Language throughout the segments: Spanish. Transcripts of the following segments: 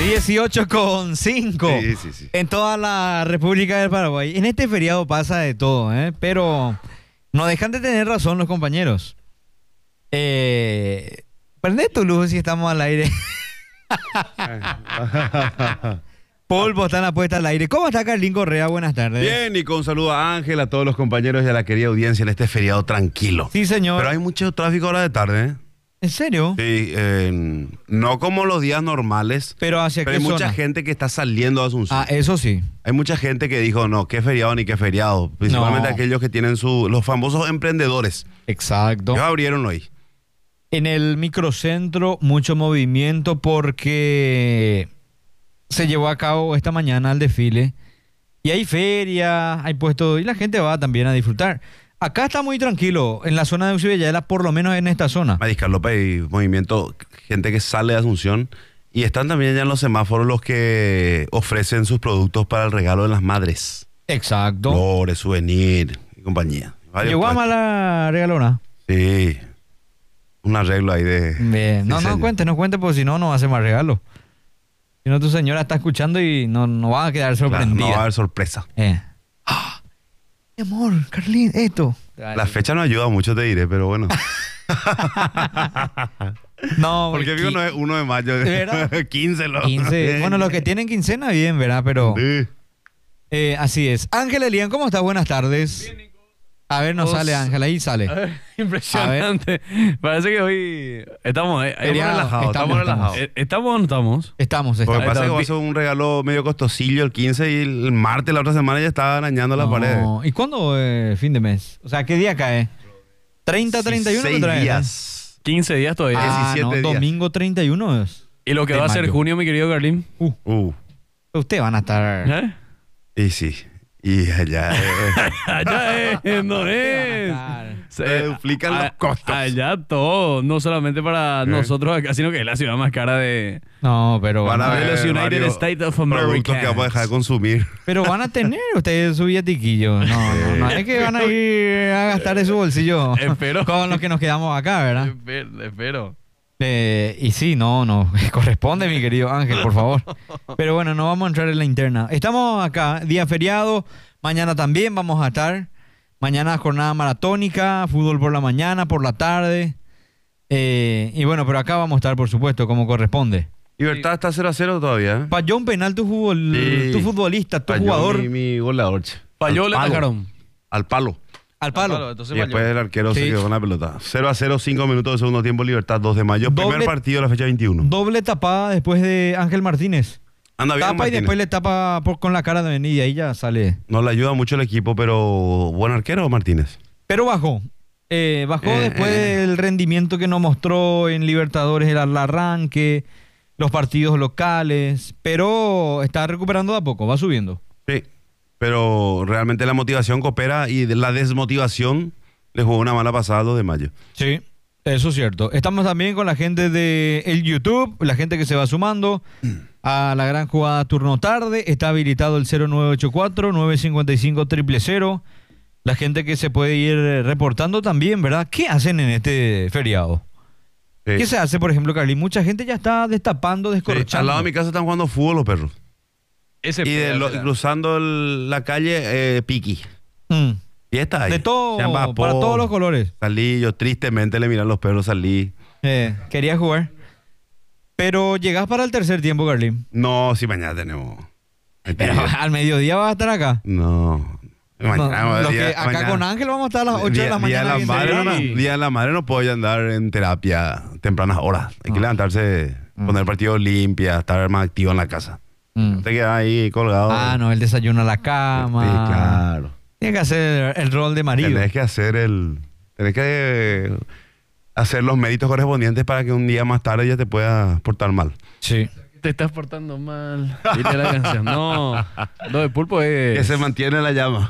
18,5 Sí. en toda la República del Paraguay. En este feriado pasa de todo, pero no dejan de tener razón los compañeros. Prende tu luz si estamos al aire. Polvo está en la puesta al aire. ¿Cómo está Carlín Correa? Buenas tardes. Bien, y con un saludo a Ángel, a todos los compañeros y a la querida audiencia en este feriado tranquilo. Sí, señor. Pero hay mucho tráfico ahora de tarde, ¿eh? ¿En serio? Sí, no como los días normales, Pero ¿hacia pero qué hay mucha zona? gente que está saliendo de Asunción. Ah, eso sí. Hay mucha gente que dijo, no, qué feriado ni qué feriado. Principalmente No. aquellos que tienen los famosos emprendedores. Exacto. Ellos abrieron hoy. En el microcentro, mucho movimiento porque se llevó a cabo esta mañana el desfile. Y hay feria, hay puestos, y la gente va también a disfrutar. Acá está muy tranquilo, en la zona de Ucibellela, por lo menos en esta zona. Mariscal López y movimiento, gente que sale de Asunción. Y están también ya en los semáforos los que ofrecen sus productos para el regalo de las madres. Exacto. Flores, souvenir y compañía. Varios ¿Llegó a puestos. mala regalona? Sí. Un arreglo ahí de... Bien. No diseño. cuente, porque si no, no va a hacer más regalo. Si no, tu señora está escuchando y no va a quedar Claro, sorprendida. no va a haber sorpresa. ¡Ah! Mi amor, Carlín, esto. La fecha no ayuda mucho, te diré, pero bueno. No, Porque digo, no es 1 de mayo. ¿De verdad? 15, ¿no? 15. Bueno, los que tienen quincena, bien, ¿verdad? Pero Sí. así es. Ángel Elian, ¿cómo estás? Buenas tardes. A ver, nos sale Ángel, ahí sale. Impresionante. Parece que hoy estamos Feriado. relajados. Estamos relajados. ¿Estamos o no estamos? Estamos. Lo que pasa es que Está va a ser un regalo medio costosillo el 15 y el martes la otra semana ya estaba arañando las paredes. ¿Y cuándo fin de mes? O sea, ¿qué día cae? 30, 31 6 ¿qué trae? días. 15 días todavía. Ah, 17 no, días. domingo 31 es. Y lo que de va a ser mayo. junio, mi querido Carlín. Ustedes van a estar... ¿Eh? Y sí. Y allá Allá no es. se duplican los costos. Allá todo. No solamente para nosotros acá, sino que es la ciudad más cara de No, pero Van a van a, ver los United varios States of productos que vamos a America. dejar de consumir. pero van a tener ustedes su billetiquillo. No es que van a ir a gastar de su bolsillo Espero. con los que nos quedamos acá, ¿verdad? Espero. Y sí, no, corresponde, mi querido Ángel, por favor. Pero bueno, no vamos a entrar en la interna. Estamos acá, día feriado, mañana también vamos a estar. Mañana jornada maratónica, fútbol por la mañana, por la tarde. Y bueno, pero acá vamos a estar, por supuesto, como corresponde. Libertad está 0-0 todavía. Falló un penal tu Sí. futbolista, tu Falló jugador Mi goleador. che. Falló, Al le palo. atacaron. Al palo. al palo. Entonces Y falló. después el arquero se Sí. quedó con la pelota. 0-0, 5 minutos de segundo tiempo, Libertad 2 de mayo. Doble- Primer partido de la fecha 21. Doble tapada después de Ángel Martínez. Anda bien, Tapa y Martínez. después le tapa con la cara de Benítez y ahí ya sale. No le ayuda mucho el equipo, pero buen arquero Martínez. Pero bajó. Bajó después del rendimiento que nos mostró en Libertadores, el arranque, los partidos locales. Pero está recuperando de a poco, va subiendo. Sí, pero realmente la motivación coopera y la desmotivación le jugó una mala pasada a los de mayo. Sí, eso es cierto. Estamos también con la gente de el YouTube, la gente que se va sumando a la gran jugada turno tarde. Está habilitado el 0984-955-000. La gente que se puede ir reportando también, ¿verdad? ¿Qué hacen en este feriado? Sí. ¿Qué se hace, por ejemplo, Carly? Mucha gente ya está destapando, Sí, descorchando. al lado de mi casa están jugando fútbol los perros. Ese Y cruzando la calle, Piqui. Mm. Fiesta ahí. De todo, Se llama para Po. todos los colores. Salí, yo tristemente le miré a los perros, salí. Quería jugar. Pero llegás para el tercer tiempo, Carly. No, si mañana tenemos. Pero al mediodía vas a estar acá. No. No, los que acá con Ángel vamos a estar a las 8 de la mañana. Día de la madre, viendo- no, Día de la madre no puedo ya andar en terapia tempranas horas. Hay que levantarse, poner el partido limpia, estar más activo en la casa. Mm. Te quedas ahí colgado. Ah, no, el desayuno a la cama. Sí, claro. Tiene que hacer el rol de marido. Tenés que hacer los méritos correspondientes para que un día más tarde ya te puedas portar mal. Sí. Te estás portando mal. Viste la canción. No. Lo de pulpo es. Que se mantiene la llama.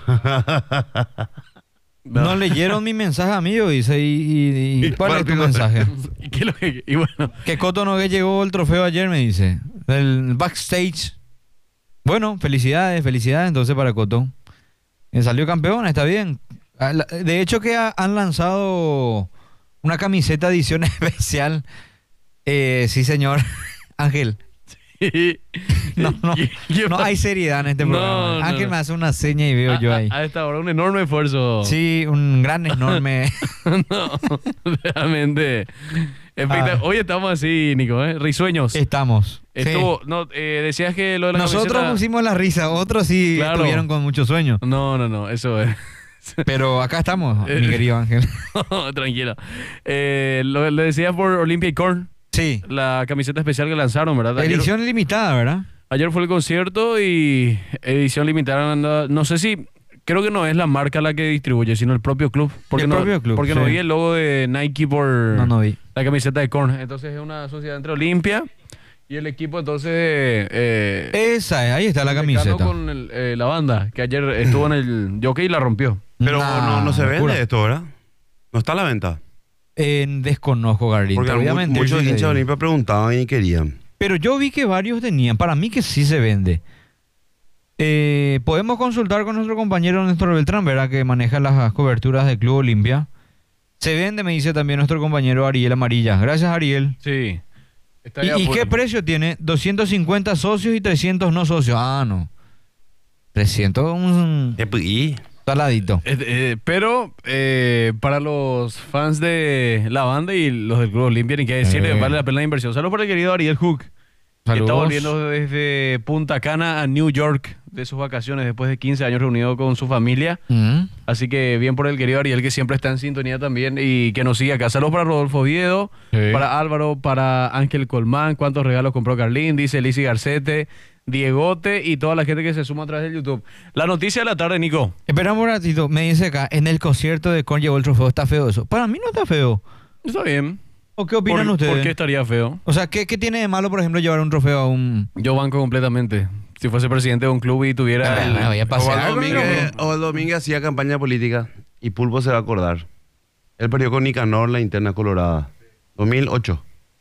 No leyeron mi mensaje, amigo. Dice, ¿y cuál es tu mensaje? ¿Y qué es lo que.? Y bueno. Que Coto no glegó el trofeo ayer, me dice. El backstage. Bueno, felicidades entonces para Coto. Salió campeón, está bien. De hecho que han lanzado una camiseta edición especial. Sí, señor. Ángel. No, no, ¿Qué no pasa? hay seriedad en este No, programa. no, Ángel no. me hace una seña y veo yo ahí. A esta hora un enorme esfuerzo. Sí, un gran, enorme. No, realmente. Ah. Hoy estamos así, Nico, ¿eh? Risueños. Estamos. Sí. Estuvo, no, decías que lo de la Nosotros camiseta- pusimos la risa, otros sí Claro. estuvieron con mucho sueño. No, eso es. Pero acá estamos, mi querido Ángel. Tranquilo. Le decías por Olympia y Korn, Sí. la camiseta especial que lanzaron, ¿verdad? Edición limitada, ¿verdad? Ayer fue el concierto y edición limitada. No sé si, creo que no es la marca la que distribuye, sino el propio club. Porque El no, propio club, Porque no sí. vi el logo de Nike por No vi. la camiseta de Korn. Entonces es una sociedad entre Olimpia y el equipo, entonces. Esa es, ahí está la el decano camiseta. con la banda, que ayer estuvo en el jockey y la rompió. Pero Nah, no se vende locura. esto, ¿verdad? No está a la venta. Desconozco, Garlito. Porque Obviamente. muchos sí se hinchas de vende. Olimpia preguntaban y querían. Pero yo vi que varios tenían. Para mí que sí se vende. Podemos consultar con nuestro compañero Néstor Beltrán, ¿verdad? Que maneja las coberturas del Club Olimpia. Se vende, me dice también nuestro compañero Ariel Amarilla. Gracias, Ariel. Sí. Está ¿Y, ahí y a qué full. precio tiene? 250 socios y 300 no socios. Ah, no. 300 un Y saladito. Pero para los fans de la banda y los del Club Olimpia, ni qué decirle, vale la pena la inversión. Saludos para el querido Ariel Hook, que está Saludos. volviendo desde Punta Cana a New York de sus vacaciones después de 15 años reunido con su familia. Mm. Así que bien por el querido Ariel, que siempre está en sintonía también y que nos sigue acá. Saludos para Rodolfo Oviedo, Sí. para Álvaro, para Ángel Colmán, cuántos regalos compró Carlín, dice Lizzy Garcete, Diegote y toda la gente que se suma a través de YouTube. La noticia de la tarde, Nico. Esperamos un ratito. Me dice acá, en el concierto de Korn llevó el trofeo. ¿Está feo eso? Para mí no está feo. Está bien. ¿O qué opinan ustedes? ¿Por qué estaría feo? O sea, ¿qué tiene de malo, por ejemplo, llevar un trofeo a un... Yo banco completamente. Si fuese presidente de un club y tuviera... Bueno, voy a pasear con el Domínguez, loco. o el Domínguez hacía campaña política y Pulpo se va a acordar. Él perdió con Nicanor la interna colorada. 2008.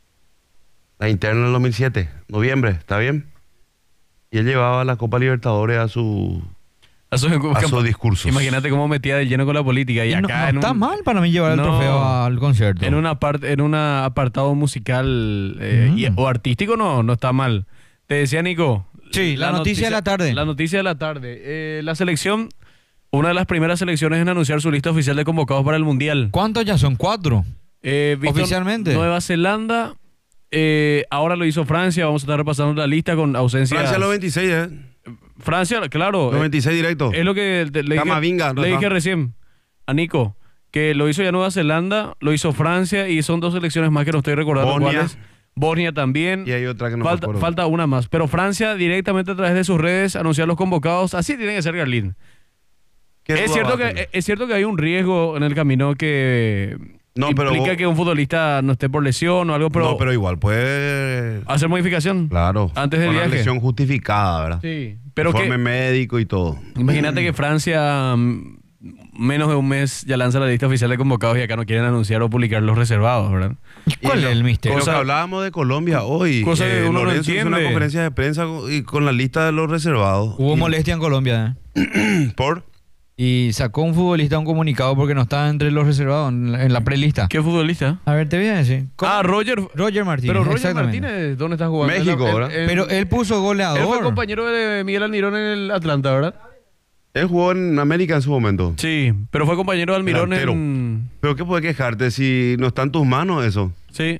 La interna del 2007. Noviembre, ¿está bien? Y él llevaba la Copa Libertadores a sus discursos. Imagínate cómo metía de lleno con la política. Y no, acá no está un, mal para mí llevar el No. trofeo al concierto. en una parte, en un apartado musical o artístico no está mal. Te decía, Nico. Sí, la noticia de la tarde. La noticia de la tarde. La selección, una de las primeras selecciones en anunciar su lista oficial de convocados para el Mundial. ¿Cuántos ya son? 4. Visto Oficialmente. Nueva Zelanda. Ahora lo hizo Francia. Vamos a estar repasando la lista con ausencia. Francia los 26, ¿eh? Francia, claro. Los 26 directo. Es lo que le Camavinga, no le está. dije recién a Nico, que lo hizo ya Nueva Zelanda, lo hizo Francia y son dos selecciones más que no estoy recordando Bosnia. cuáles. Bosnia también. Y hay otra que no me falta, acuerdo. falta una más. Pero Francia directamente a través de sus redes anunciar los convocados. Así tiene que ser, Garlín. ¿Qué Es duda cierto, va a tener? es cierto que hay un riesgo en el camino que No, pero implica vos- que un futbolista no esté por lesión o algo, pero, No, pero igual puede... hacer modificación. Claro. Antes del con una viaje. lesión justificada, ¿verdad? Sí, pero Informe que médico y todo. imagínate que Francia menos de un mes ya lanza la lista oficial de convocados y acá no quieren anunciar o publicar los reservados, ¿verdad? ¿Cuál es el misterio? Lo que hablábamos de Colombia hoy. cosa que uno no Lorenzo hizo una entiende. conferencia de prensa y con la lista de los reservados. Hubo Y- molestia en Colombia, ¿Por? Y sacó un futbolista un comunicado porque no estaba entre los reservados en la prelista. ¿Qué futbolista? A ver, te voy a decir. Ah, Roger. Roger Martínez. Pero Roger exactamente. Martínez, ¿dónde está jugando? México, ¿verdad? Pero él puso Él fue goleador. compañero de Miguel Almirón en el Atlanta, ¿verdad? Él jugó en América en su momento. Sí, pero fue compañero de Almirón Delantero. en... ¿Pero qué puede quejarte si no está en tus manos eso? Sí.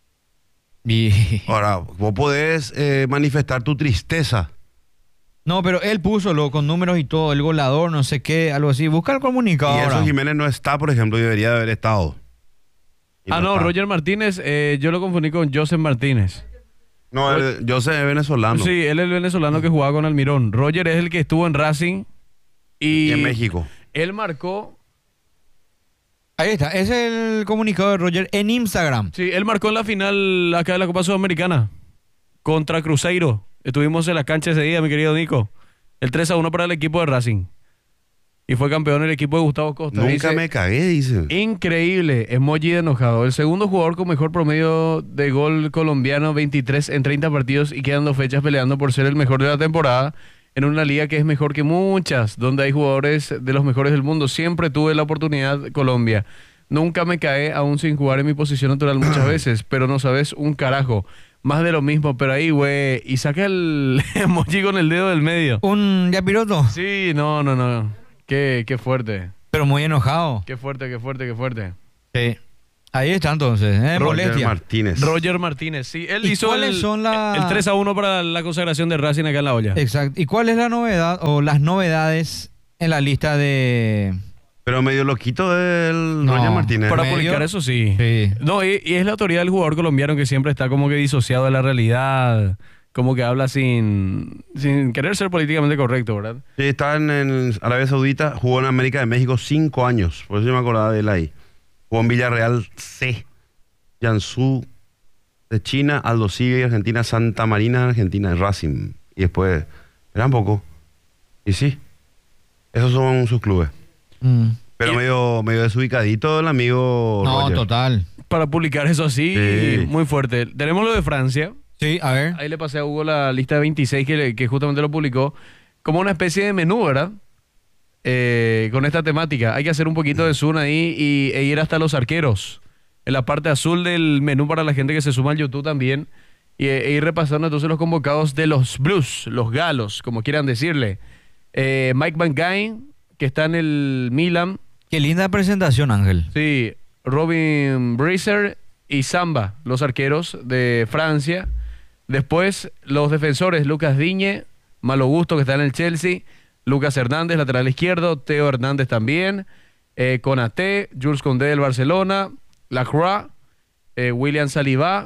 Y- Ahora, vos podés manifestar tu tristeza. No, pero él puso con números y todo, el goleador, no sé qué, algo así. Busca el comunicado Y ahora. eso Jiménez no está, por ejemplo, y debería de haber estado. Y Ah, no, está. Roger Martínez, yo lo confundí con Joseph Martínez. No, yo sé, es venezolano. Sí, él es el venezolano que jugaba con Almirón. Roger es el que estuvo en Racing y Y en México. él marcó... Ahí está, ese es el comunicado de Roger en Instagram. Sí, él marcó en la final acá de la Copa Sudamericana contra Cruzeiro. Estuvimos en la cancha ese día, mi querido Nico. El 3-1 para el equipo de Racing. Y fue campeón el equipo de Gustavo Costa. Nunca Dice, me cagué, dice. increíble, emoji de enojado. El segundo jugador con mejor promedio de gol colombiano, 23 en 30 partidos y quedando fechas peleando por ser el mejor de la temporada en una liga que es mejor que muchas, donde hay jugadores de los mejores del mundo. Siempre tuve la oportunidad, Colombia. Nunca me caí aún sin jugar en mi posición natural muchas veces, pero no sabes un carajo. Más de lo mismo, pero ahí, güey. Y saca el emoji con el dedo del medio. ¿Un Yapiroto? Sí, no. Qué fuerte. Pero muy enojado. Qué fuerte. Sí. Ahí está entonces, Roger molestia. Martínez. Roger Martínez, sí. Él ¿Y hizo cuáles son las- el 3-1 para la consagración de Racing acá en la olla. Exacto. ¿Y cuál es la novedad o las novedades en la lista de... Pero medio loquito el No, Roger Martínez. Para medio- publicar eso sí. Sí. No, y es la autoridad del jugador colombiano que siempre está como que disociado de la realidad, como que habla sin querer ser políticamente correcto, ¿verdad? Sí, está en Arabia Saudita, jugó en América de México 5 años. Por eso yo me acordaba de él ahí. Jugó en Villarreal C, Jiangsu de China, Aldo Civi Argentina, Santa Marina Argentina, Racing. Y después, eran poco. Y sí, esos son sus clubes. Mm. Pero medio desubicadito el amigo No, Roger. total. Para publicar eso así, Sí. muy fuerte. Tenemos lo de Francia. Sí, a ver. Ahí le pasé a Hugo la lista de 26 que justamente lo publicó. Como una especie de menú, ¿verdad? Con esta temática. Hay que hacer un poquito de zoom ahí e ir hasta los arqueros. En la parte azul del menú para la gente que se suma al YouTube también. E ir repasando entonces los convocados de los Blues, los galos, como quieran decirle. Mike Van Gain, que está en el Milan. Qué linda presentación, Ángel. Sí, Robin Breezer y Samba, los arqueros de Francia. Después, los defensores, Lucas Digne, Malo Gusto, que está en el Chelsea. Lucas Hernández, lateral izquierdo. Teo Hernández también. Konaté, Jules Koundé del Barcelona. Lacroix, William Saliba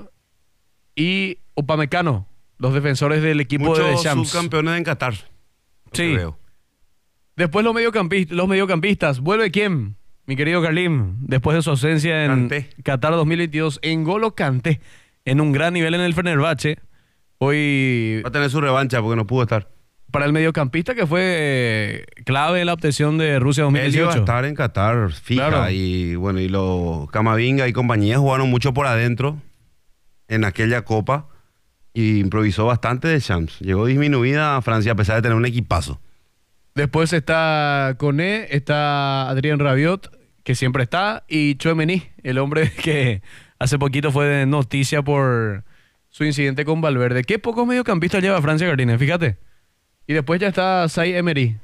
y Upamecano, los defensores del equipo de Muchos Deschamps. subcampeones en Qatar. Sí. Creo. Después los mediocampistas. ¿Vuelve quién? Mi querido Carlim, después de su ausencia en Kanté. Qatar 2022, N'Golo Kanté, en un gran nivel en el Fenerbahce. Hoy, Va a tener su revancha porque no pudo estar. para el mediocampista que fue clave en la obtención de Rusia Él iba a 2018. estar en Qatar fija Claro. y bueno, y los Camavinga y compañía jugaron mucho por adentro en aquella copa y improvisó bastante de Champs. Llegó disminuida a Francia a pesar de tener un equipazo. Después está Koné, está Adrien Rabiot, que siempre está, y Tchouaméni, el hombre que hace poquito fue de noticia por su incidente con Valverde. Qué pocos mediocampistas lleva Francia, Gardines, fíjate. Y después ya está Say Emery.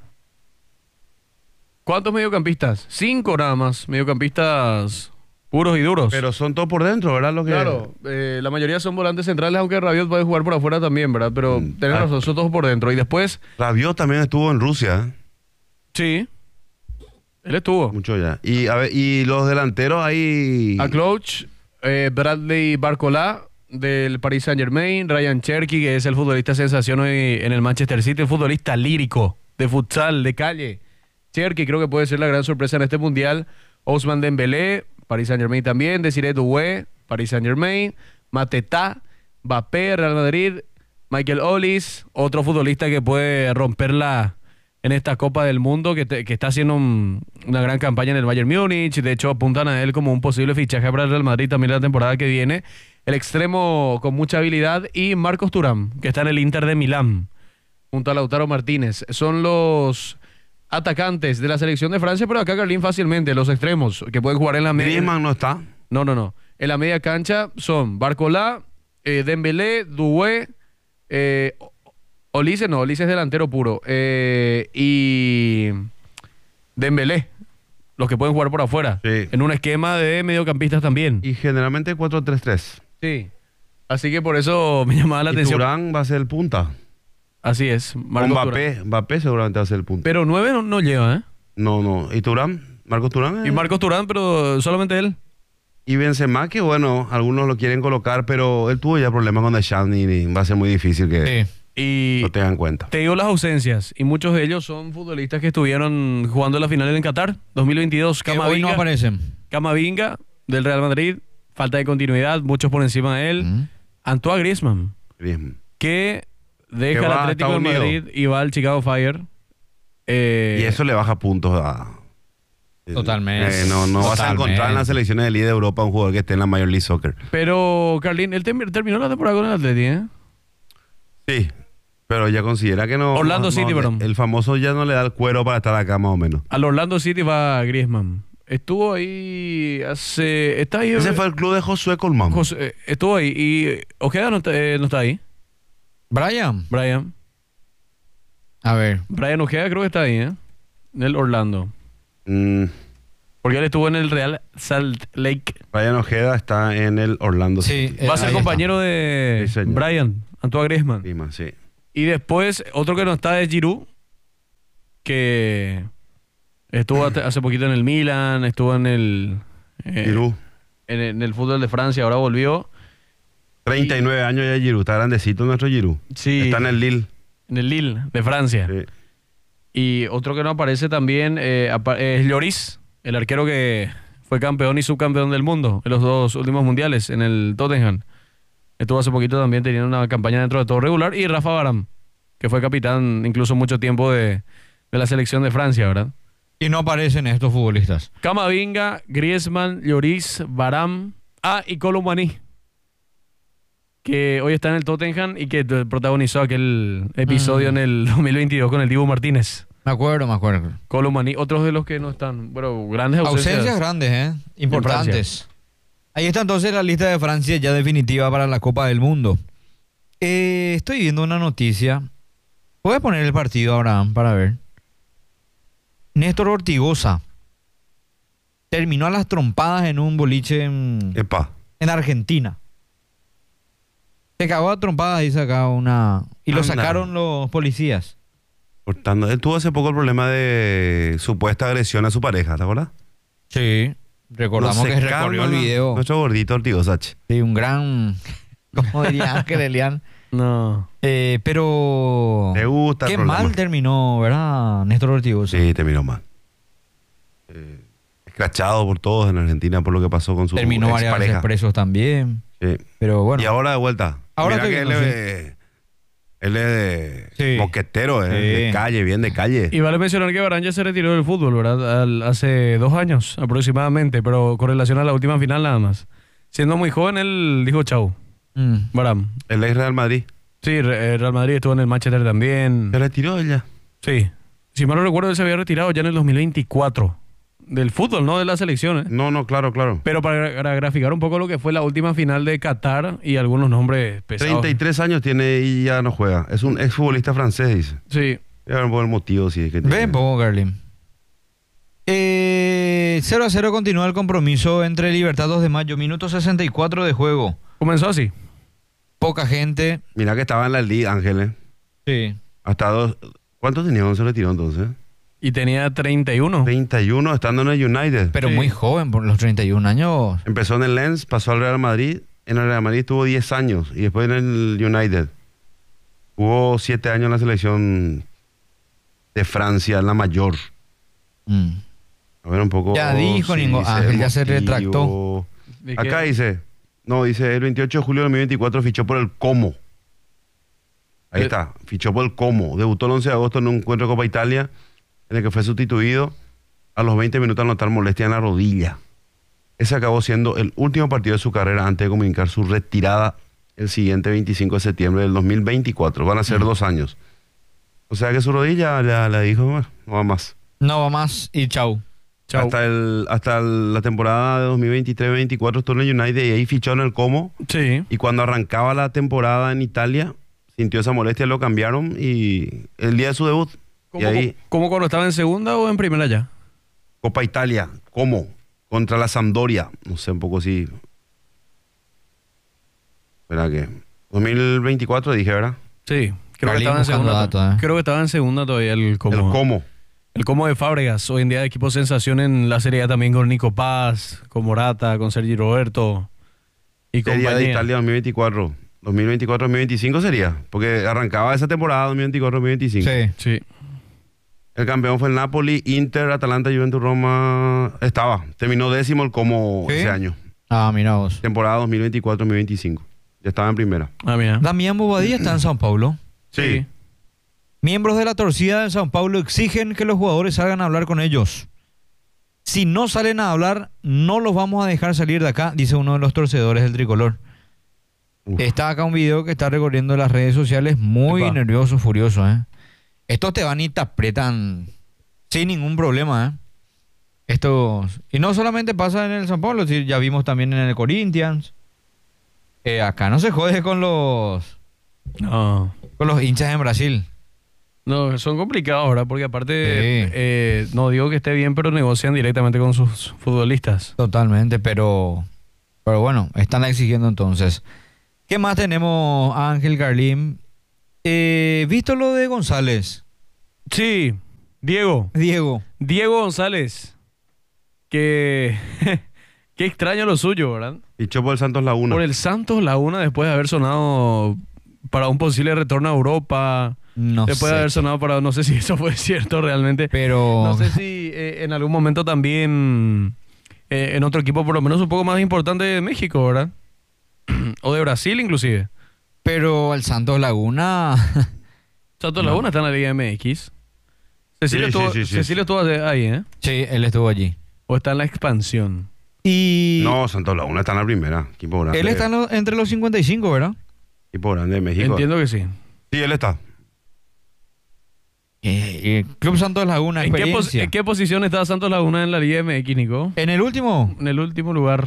¿Cuántos mediocampistas? 5 nada más, mediocampistas puros y duros. Pero son todos por dentro, ¿verdad? Lo que... Claro, la mayoría son volantes centrales, aunque Rabiot puede jugar por afuera también, ¿verdad? Pero tenés razón, son todos por dentro. Y después, Rabiot también estuvo en Rusia, ¿eh? sí, él estuvo. Mucho ya. Y, a ver, y los delanteros ahí... A Crouch, Bradley Barcola del Paris Saint-Germain, Ryan Cherky, que es el futbolista sensación hoy en el Manchester City, el futbolista lírico de futsal, de calle. Cherky creo que puede ser la gran sorpresa en este mundial. Ousmane Dembélé, Paris Saint-Germain también. Desiré Doué, Paris Saint-Germain. Mateta, Mbappé, Real Madrid. Michael Ollis, otro futbolista que puede romperla en esta Copa del Mundo, que está haciendo una gran campaña en el Bayern Múnich. De hecho, apuntan a él como un posible fichaje para el Real Madrid también la temporada que viene. El extremo con mucha habilidad. Y Marcos Thuram, que está en el Inter de Milán, junto a Lautaro Martínez. Son los atacantes de la selección de Francia, pero acá Carlín fácilmente, los extremos, que pueden jugar en la media. Griezmann no está. No. En la media cancha son Barcola, Dembélé, Doué, Olise es delantero puro, y Dembélé, los que pueden jugar por afuera, Sí. en un esquema de mediocampistas también. Y generalmente 4-3-3. Sí. Así que por eso me llamaba la Y atención. Thuram va a ser el punta. Así es, Con Marcos Thuram. Mbappé seguramente va a ser el punta. Pero 9 no lleva, ¿eh? No. ¿Y Thuram? ¿Marcos Thuram? Y Marcos Thuram, pero solamente él. Y Benzema, que bueno, algunos lo quieren colocar, pero él tuvo ya problemas con Deschamps y va a ser muy difícil que Sí. Y lo tengan en cuenta. te digo las ausencias, y muchos de ellos son futbolistas que estuvieron jugando la final en Qatar 2022. Que hoy no aparecen. Camavinga, del Real Madrid, falta de continuidad, muchos por encima de él. Mm. Antoine Griezmann, Griezmann. que deja Que el va a Atlético de Estados Madrid y va al Chicago Fire. Y eso le baja puntos a... Totalmente. No vas a Totalmente. encontrar en las selecciones de Liga de Europa un jugador que esté en la Major League Soccer. Pero, Carlín, él terminó la temporada con el Atlético, ¿eh? Sí, pero ya considera que no... Orlando City, perdón. El famoso ya no le da el cuero para estar acá más o menos. Al Orlando City va Griezmann. Estuvo ahí hace... Está ahí... Ese fue el club de Josué Colmán. estuvo ahí. Y Ojeda no está ahí. Brian. A ver. Brian Ojeda creo que está ahí, ¿eh? En el Orlando. Mm, Porque él estuvo en el Real Salt Lake. Brian Ojeda está en el Orlando Sí, City. Va a ser ahí compañero de Sí, señor. Brian, Antoine Griezmann. Lima, sí. Y después, otro que no está es Giroud, que estuvo hace poquito en el Milan, estuvo en el... Giroud. en el fútbol de Francia, ahora volvió. 39 años ya Giroud. Está grandecito nuestro Giroud. Sí. Está en el Lille. En el Lille, de Francia. Sí. Y otro que no aparece también es Lloris, el arquero que fue campeón y subcampeón del mundo en los 2 últimos mundiales en el Tottenham. Estuvo hace poquito también teniendo una campaña dentro de todo regular. Y Rafa Varane, que fue capitán incluso mucho tiempo de la selección de Francia, ¿verdad? Y no aparecen estos futbolistas. Camavinga, Griezmann, Lloris, Varane, y Colomani, que hoy está en el Tottenham y que protagonizó aquel episodio en el 2022 con el Dibu Martínez. Me acuerdo. Colomani, otros de los que no están, bueno, grandes ausencias. Ausencias grandes, importantes. Ahí está entonces la lista de Francia ya definitiva para la Copa del Mundo. Estoy viendo una noticia. Voy a poner el partido, Abraham, para ver. Néstor Ortigosa terminó a las trompadas en un boliche en Argentina. Se cagó a trompadas, dice acá una... Y lo Anda. sacaron los policías. Cortando. Él tuvo hace poco el problema de supuesta agresión a su pareja, ¿te acuerdas? Sí. Recordamos que recorrió el video. Nuestro gordito Ortigosa. Sí, un gran... ¿Cómo diría Ángel Elian? No. Pero... Le gusta el Qué problema. mal terminó, ¿verdad? Néstor Ortigosa. Sí, terminó mal. Escrachado por todos en Argentina por lo que pasó con su Terminó varias veces expareja. presos también. Sí. Pero bueno. Y ahora de vuelta. Ahora Mira estoy que viendo, él es de Sí. moquetero, de Sí. calle, bien de calle. Y vale mencionar que Varane ya se retiró del fútbol, ¿verdad? Hace 2 años aproximadamente, pero con relación a la última final nada más. Siendo muy joven, él dijo chau. Varane. El ex Real Madrid. Sí, Real Madrid estuvo en el Manchester también. Se retiró ella. Sí. Si mal no recuerdo, él se había retirado ya en el 2024. Del fútbol, no de la selección, ¿eh? No, claro. Pero para graficar un poco lo que fue la última final de Qatar y algunos nombres pesados. 33 años tiene y ya no juega. Es un exfutbolista francés, dice. Sí. Voy a ver un poco el motivo, si es que tiene. Ven poco, Garlin. 0-0 continúa el compromiso entre Libertad 2 de Mayo. Minuto 64 de juego. Comenzó así. Poca gente. Mira que estaba en la Liga, Ángeles. Sí. Hasta 2. ¿Cuántos tenía? ¿Dónde se retiró entonces? Y tenía 31. 31, estando en el United. Pero Sí. muy joven, por los 31 años. Empezó en el Lens, pasó al Real Madrid. En el Real Madrid estuvo 10 años y después en el United. Hubo 7 años en la selección de Francia, en la mayor. A ver un poco. Ya dijo ningún Ángel, ya se retractó. ¿De qué? Acá dice, el 28 de julio de 2024 fichó por el Como. Ahí está, fichó por el Como. Debutó el 11 de agosto en un encuentro de Copa Italia en el que fue sustituido a los 20 minutos al notar molestia en la rodilla. Ese acabó siendo el último partido de su carrera antes de comunicar su retirada el siguiente 25 de septiembre del 2024. Van a ser 2 años. O sea que su rodilla le dijo, bueno, no va más. No va más y chau. Chau. Hasta la temporada de 2023-2024 estuvo en el United y ahí fichó en el Como. Sí. Y cuando arrancaba la temporada en Italia, sintió esa molestia, lo cambiaron y el día de su debut. Y ahí, ¿Cómo cuando estaba en segunda o en primera ya? Copa Italia, ¿cómo? Contra la Sampdoria. No sé, un poco así. Espera que. 2024 dije, ¿verdad? Sí. Creo que Carlín estaba en buscando segunda. datos, Creo que estaba en segunda todavía el Como. El Como. El Como de Fábregas, hoy en día equipo sensación en la Serie A también con Nico Paz, con Morata, con Sergi Roberto y Sería de compañía. Italia 2024. 2024-2025 sería. Porque arrancaba esa temporada 2024-2025. Sí. Sí. El campeón fue el Napoli, Inter, Atalanta, Juventus, Roma. Terminó 10º el Como ¿Sí? ese año. Ah, mira vos. Temporada 2024-2025. Ya estaba en primera. Ah, mira. Damián Bobadilla está en Sao Paulo. Sí. Miembros de la torcida de Sao Paulo exigen que los jugadores salgan a hablar con ellos. Si no salen a hablar, no los vamos a dejar salir de acá, dice uno de los torcedores del tricolor. Uf. Está acá un video que está recorriendo las redes sociales, muy Epa. nervioso, furioso, ¿eh? Estos te van y te apretan sin ningún problema, ¿eh? Y no solamente pasa en el San Pablo, sí, ya vimos también en el Corinthians. Acá no se jode No. con los hinchas en Brasil. No, son complicados ahora, porque aparte, Sí. no digo que esté bien, pero negocian directamente con sus futbolistas. Totalmente, pero bueno, están exigiendo entonces. ¿Qué más tenemos, Ángel Carlín? ¿Visto lo de González? Sí, Diego González, que qué extraño lo suyo, ¿verdad? Fichó por el Santos Laguna. Por el Santos Laguna, después de haber sonado para un posible retorno a Europa, No después de sé. haber sonado para, no sé si eso fue cierto realmente, Pero no sé si en algún momento también en otro equipo por lo menos un poco más importante de México, ¿verdad? O de Brasil inclusive. Pero el Santos Laguna. Santos Laguna está en la Liga MX. Cecilio, Sí, estuvo, sí, sí, sí. Cecilio estuvo ahí, ¿eh? Sí, él estuvo allí. O está en la expansión. Y No, Santos Laguna está en la primera. Equipo grande. él está entre los 55, ¿verdad? Equipo grande de México. Entiendo que sí. Sí, él está. Club Santos Laguna, ¿En experiencia. qué posición está Santos Laguna en la Liga MX, Nico? ¿En el último? En el último lugar.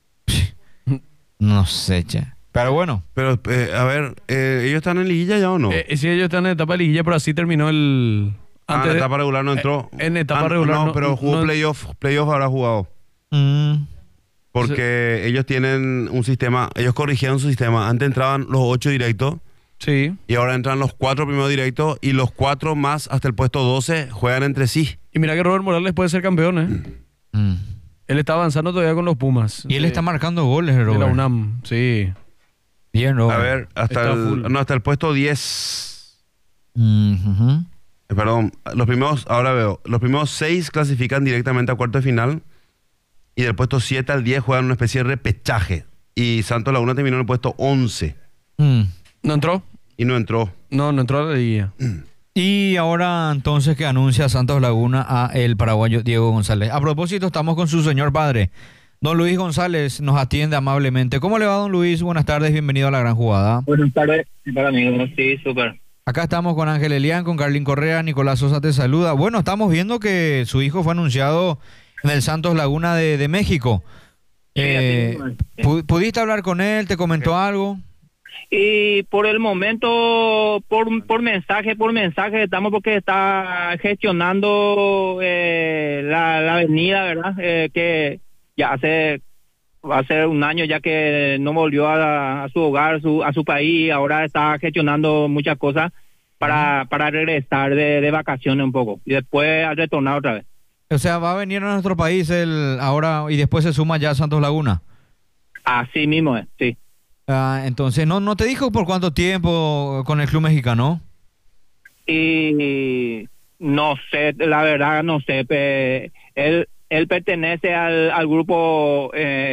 No sé, che. Pero bueno, Pero, a ver, ¿ellos están en liguilla ya o no? Sí, ellos están en etapa de liguilla, pero así terminó el... En de- etapa regular no entró. en etapa regular no, pero jugó no- playoff. Playoff habrá jugado. mm, Porque ellos tienen un sistema, ellos corrigieron su sistema. Antes entraban los 8 directos Sí. y ahora entran los 4 primeros directos y los 4 más hasta el puesto 12 juegan entre sí. Y mira que Robert Morales puede ser campeón, ¿eh? mm. Él está avanzando todavía con los Pumas. Y él está marcando goles, de la Robert. UNAM, sí. Bien, Robert. A ver, Está full. hasta el puesto 10. Ujú. Perdón, ahora veo, los primeros 6 clasifican directamente a cuarto de final y del puesto 7 al 10 juegan una especie de repechaje. Y Santos Laguna terminó en el puesto 11 Mm. ¿No entró? y no entró. No entró a la liguilla. Y ahora entonces que anuncia Santos Laguna a el paraguayo Diego González. A propósito, estamos con su señor padre. Don Luis González nos atiende amablemente. ¿Cómo le va, don Luis? Buenas tardes, bienvenido a La Gran Jugada. Buenas tardes para mí, sí, súper. Acá estamos con Ángel Elián, con Carlín Correa, Nicolás Sosa te saluda. Bueno, estamos viendo que su hijo fue anunciado en el Santos Laguna de México. Sí, así mismo, sí. ¿Pudiste hablar con él? ¿Te comentó algo? Y por el momento, por mensaje estamos porque está gestionando la avenida, ¿verdad? Que ya va a ser un año ya que no volvió a su hogar, a su país, ahora está gestionando muchas cosas para regresar de vacaciones un poco y después a retornar otra vez. O sea, va a venir a nuestro país él ahora y después se suma ya a Santos Laguna. Así mismo es, sí. Entonces, ¿no te dijo por cuánto tiempo con el club mexicano? Y no sé, la verdad no sé, él pertenece al grupo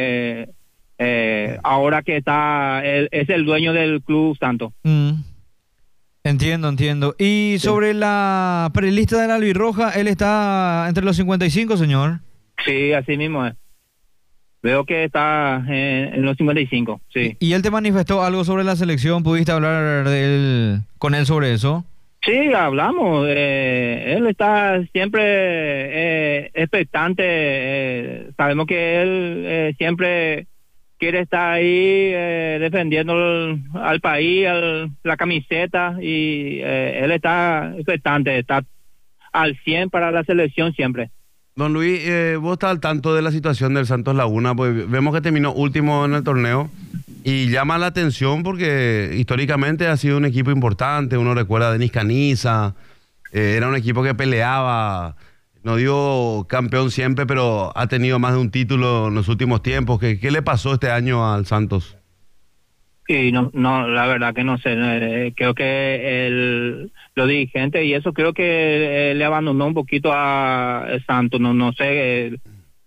ahora que él es el dueño del Club Santos. Entiendo. Y sobre la prelista de la albirroja, él está entre los 55, señor. Sí, así mismo es. Veo que está en los 55, sí. ¿Y él te manifestó algo sobre la selección? ¿Pudiste hablar con él sobre eso? Sí, hablamos. Él está siempre expectante. Sabemos que él siempre quiere estar ahí defendiendo al país, la camiseta, y él está expectante, está al 100 para la selección siempre. Don Luis, vos estás al tanto de la situación del Santos Laguna, pues vemos que terminó último en el torneo y llama la atención porque históricamente ha sido un equipo importante. Uno recuerda a Denis Caniza, era un equipo que peleaba, no dio campeón siempre, pero ha tenido más de un título en los últimos tiempos. ¿Qué le pasó este año al Santos? Y no, la verdad que no sé, creo que los dirigentes y eso creo que le abandonó un poquito a Santos, no sé,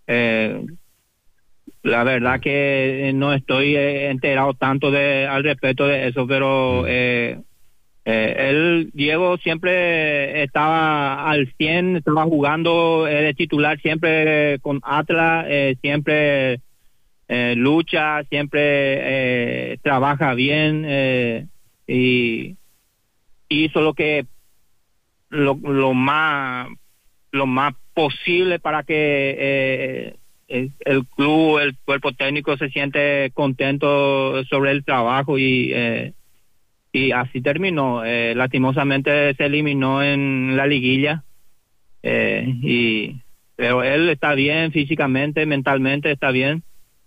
la verdad que no estoy enterado tanto al respecto de eso, pero Diego siempre estaba al 100, estaba jugando de titular siempre con Atlas, siempre lucha, siempre trabaja bien y hizo lo más posible para que el club, el cuerpo técnico se siente contento sobre el trabajo y así terminó. Lastimosamente se eliminó en la liguilla, pero él está bien físicamente, mentalmente está bien,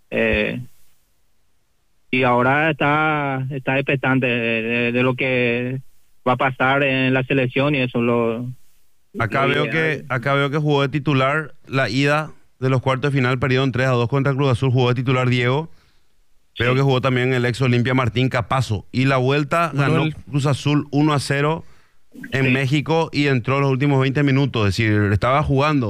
y ahora está expectante de lo que va a pasar en la selección y eso Acá veo que jugó de titular la ida de los cuartos de final, perdido en 3-2 contra Cruz Azul, jugó de titular Diego. Veo que jugó también el ex Olimpia Martín Capazo. Y la vuelta ganó Cruz Azul 1-0 en México y entró los últimos 20 minutos. Es decir, estaba jugando.